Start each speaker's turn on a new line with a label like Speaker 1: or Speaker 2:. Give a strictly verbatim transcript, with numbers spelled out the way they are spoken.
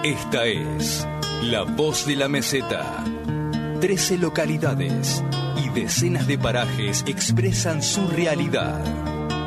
Speaker 1: Esta es La Voz de la Meseta. Trece localidades y decenas de parajes expresan su realidad.